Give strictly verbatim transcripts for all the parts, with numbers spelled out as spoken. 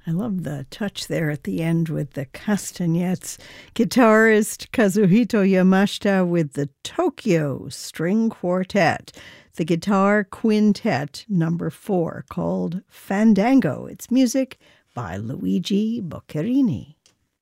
I love the touch there at the end with the castanets. Guitarist Kazuhito Yamashita with the Tokyo String Quartet. The Guitar Quintet number four called Fandango. It's music by Luigi Boccherini.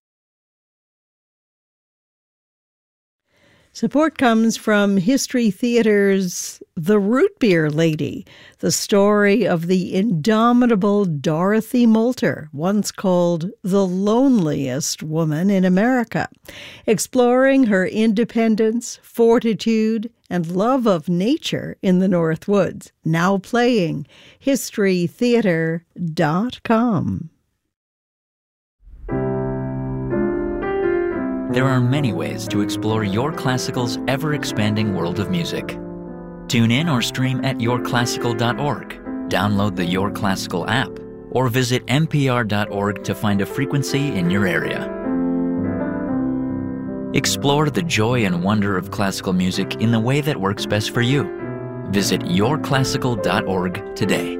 Support comes from History Theater's The Root Beer Lady, the story of the indomitable Dorothy Moulter, once called the loneliest woman in America, exploring her independence, fortitude, and love of nature in the North Woods. Now playing history theater dot com. There are many ways to explore Your Classical's ever-expanding world of music. Tune in or stream at your classical dot org, download the Your Classical app, or visit n p r dot org to find a frequency in your area. Explore the joy and wonder of classical music in the way that works best for you. Visit your classical dot org today.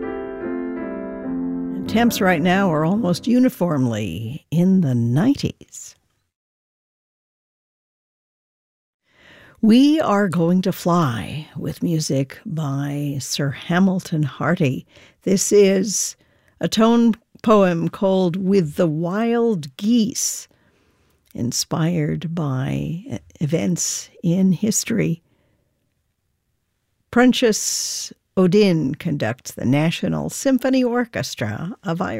Temps right now are almost uniformly in the nineties. We are going to fly with music by Sir Hamilton Harty. This is a tone poem called With the Wild Geese, inspired by events in history. Prentious Odin conducts the National Symphony Orchestra of Ireland.